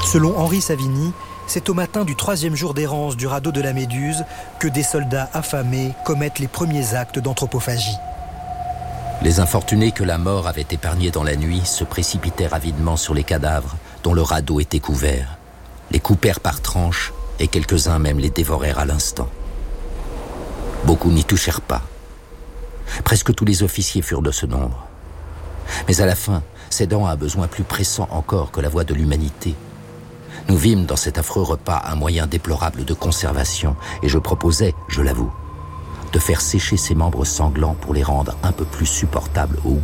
Selon Henri Savigny, c'est au matin du 3e jour d'errance du radeau de la Méduse que des soldats affamés commettent les premiers actes d'anthropophagie. Les infortunés que la mort avait épargnés dans la nuit se précipitèrent avidement sur les cadavres dont le radeau était couvert, les coupèrent par tranches et quelques-uns même les dévorèrent à l'instant. Beaucoup n'y touchèrent pas. Presque tous les officiers furent de ce nombre. Mais à la fin, cédant à un besoin plus pressant encore que la voix de l'humanité, nous vîmes dans cet affreux repas un moyen déplorable de conservation, et je proposais, je l'avoue, de faire sécher ces membres sanglants pour les rendre un peu plus supportables au